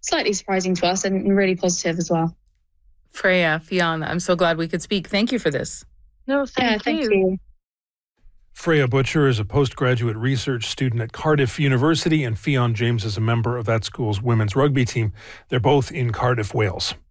slightly surprising to us and really positive as well. Freya, Fionn, I'm so glad we could speak. Thank you for this. No, thank you. Freya Butcher is a postgraduate research student at Cardiff University, and Fionn James is a member of that school's women's rugby team. They're both in Cardiff, Wales.